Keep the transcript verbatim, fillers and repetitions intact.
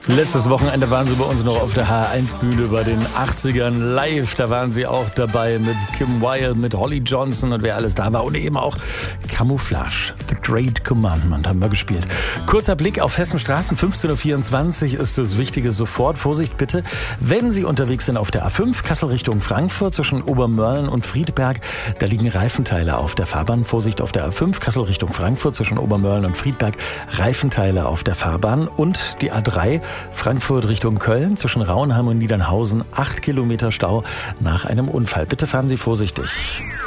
Letztes Wochenende waren sie bei uns noch auf der H eins Bühne bei den achtzigern live. Da waren sie auch dabei mit Kim Wilde, mit Holly Johnson und wer alles da war. Und eben auch Camouflage, The Great Commandment haben wir gespielt. Kurzer Blick auf Hessenstraßen, fünfzehn Uhr vierundzwanzig ist das Wichtige sofort. Vorsicht bitte, wenn Sie unterwegs sind auf der A fünf, Kassel Richtung Frankfurt zwischen Obermörlen und Friedberg, da liegen Reifenteile auf der Fahrbahn. Vorsicht auf der A fünf, Kassel Richtung Frankfurt zwischen Obermörlen und Friedberg, Reifenteile auf der Fahrbahn. Und die A drei, Frankfurt Richtung Köln zwischen Rauenheim und Niedernhausen, acht Kilometer Stau nach einem Unfall. Bitte fahren Sie vorsichtig.